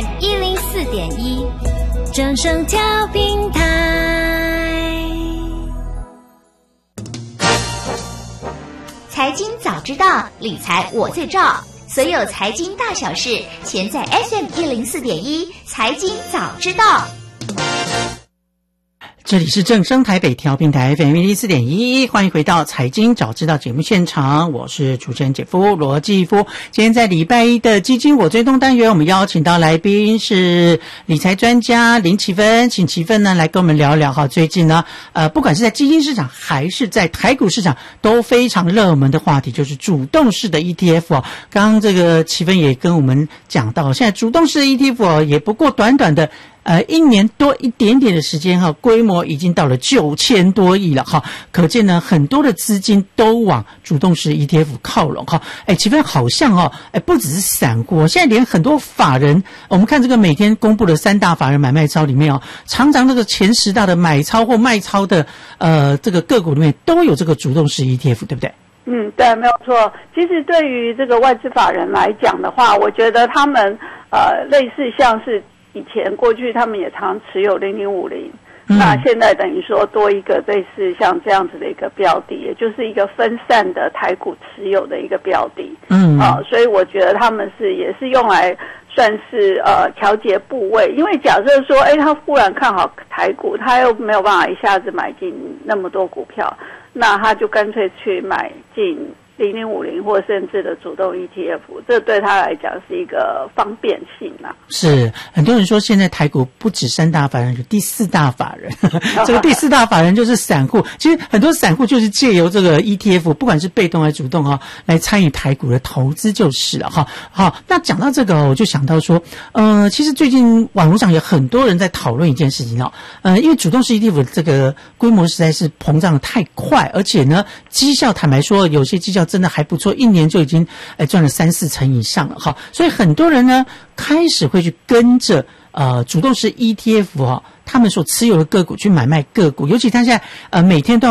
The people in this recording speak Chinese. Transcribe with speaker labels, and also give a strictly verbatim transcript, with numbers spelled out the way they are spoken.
Speaker 1: M 一零四点一，正声调频台。
Speaker 2: 财经早知道，理财我最照。所有财经大小事，全在 S M 一零四点一财经早知道。
Speaker 3: 这里是正声台北调频台 F M 一零四点一，欢迎回到财经早知道节目现场，我是主持人姐夫罗继夫。今天在礼拜一的基金我追踪单元，我们邀请到来宾是理财专家林奇芬，请奇芬呢来跟我们聊聊哈，最近呢呃不管是在基金市场还是在台股市场都非常热门的话题，就是主动式的 E T F 哦。刚刚这个奇芬也跟我们讲到，现在主动式的 E T F 哦，也不过短短的呃，一年多一点点的时间哈，规模已经到了九千多亿了哈，可见呢，很多的资金都往主动式 E T F 靠拢哈。哎，奇芬好像哦，哎，不只是散户，现在连很多法人，我们看这个每天公布的三大法人买卖超里面哦，常常这个前十大的买超或卖超的呃这个个股里面都有这个主动式 E T F， 对不对？
Speaker 4: 嗯，对，没有错。其实对于这个外资法人来讲的话，我觉得他们呃类似像是以前过去他们也常持有零零五零，那现在等于说多一个类似像这样子的一个标的，也就是一个分散的台股持有的一个标的。嗯，啊、呃，所以我觉得他们是也是用来算是呃调节部位，因为假设说，哎，他忽然看好台股，他又没有办法一下子买进那么多股票，那他就干脆去买进零零五零或甚至的主动 E T F， 这对他来讲是一个方便性啊。
Speaker 3: 是，很多人说现在台股不止三大法人，有第四大法人。这个第四大法人就是散户。其实很多散户就是借由这个 E T F， 不管是被动还是主动哈，来参与台股的投资就是了哈。好，那讲到这个，我就想到说，呃，其实最近网络上有很多人在讨论一件事情哦，呃，因为主动式 E T F 这个规模实在是膨胀的太快，而且呢，绩效坦白说，有些绩效真的还不错，一年就已经哎赚了三四成以上了哈，所以很多人呢开始会去跟着呃主动式 E T F 哈、哦，他们所持有的个股去买卖个股，尤其他现在呃每天都要